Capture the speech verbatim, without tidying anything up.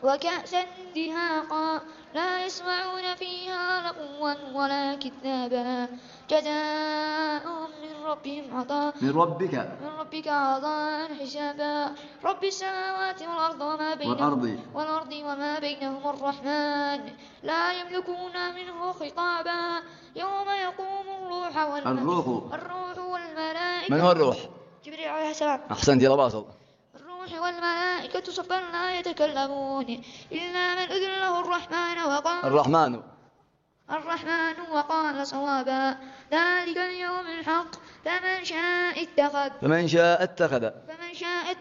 وكأسا دهاقا لا يسمعون فيها لغوا ولا كذابا جزاؤهم من ربهم عطاء من ربك من ربك عطاء حسابا رب السماوات والأرض وما بينهما والأرض والأرض وما بينهما الرحمن لا يملكون منه خطابا يوم يقوم الروح الروح الروح والملائكة. من هو الروح؟ جبريل عليه السلام. أحسنت يا باصل. الروح والملائكة صفا لا يتكلمون إلا من أذن له الرحمن وقال الرحمن الرحمن وقال صوابا ذلك اليوم الحق فمن شاء اتخذ فمن شاء اتخذ فمن شاء